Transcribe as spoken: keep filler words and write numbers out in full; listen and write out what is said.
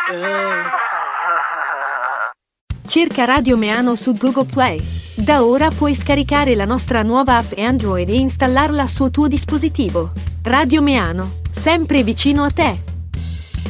Cerca Radio Meano su Google Play. Da ora puoi scaricare la nostra nuova app Android e installarla sul tuo dispositivo. Radio Meano, sempre vicino a te.